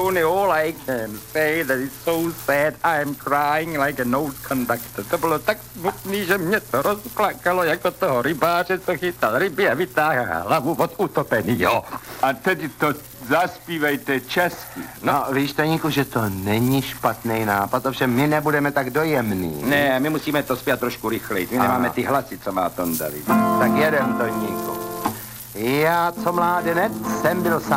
only all I can say that it's so sad I'm crying like an old conductor. To bylo tak smutný, že mě to rozplakalo jako toho rybáře, co chytal ryby a vytáhá hlavu od utopenýho. A teď to zaspívejte česky. No, víš, Staníku, že to není špatný nápad, ovšem my nebudeme tak dojemný. Ne, my musíme to zpět trošku rychleji. My nemáme ty hlasy, co má Tonda. Tak jedem, Toníku. Já, co mládenec, jsem byl sám